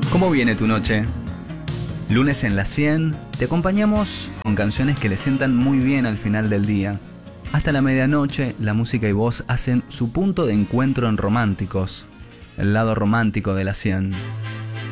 ¿Cómo viene tu noche? Lunes en la 100, te acompañamos con canciones que le sientan muy bien al final del día. Hasta la medianoche, la música y voz hacen su punto de encuentro en Románticos, el lado romántico de la 100.